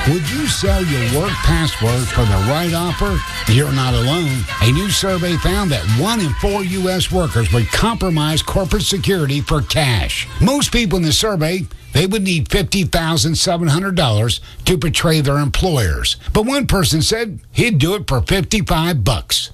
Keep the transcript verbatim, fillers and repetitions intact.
Would you sell your work password for the right offer? You're not alone. A new survey found that one in four U S workers would compromise corporate security for cash. Most people in the survey, they would need fifty thousand seven hundred dollars to betray their employers. But one person said he'd do it for fifty-five bucks.